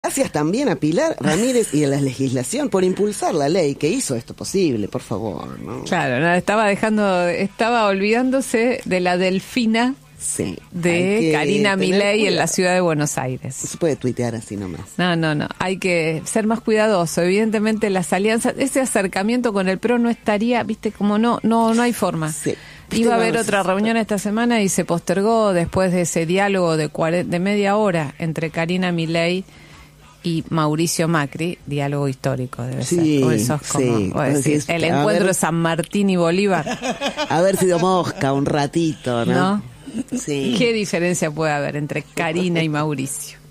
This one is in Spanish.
gracias también a Pilar Ramírez y a la legislación por impulsar la ley que hizo esto posible, por favor, ¿no? Claro, no, estaba olvidándose de la delfina de Karina Milei en la ciudad de Buenos Aires. No se puede tuitear así nomás. No, hay que ser más cuidadoso. Evidentemente las alianzas, ese acercamiento con el PRO no estaría, viste, como no hay forma. Sí. Iba a haber otra reunión esta semana y se postergó después de ese diálogo de media hora entre Karina Milei y Mauricio Macri, diálogo histórico debe ser. O eso es como decir, el encuentro de San Martín y Bolívar. Haber sido mosca un ratito, ¿no? Sí. ¿Qué diferencia puede haber entre Karina y Mauricio?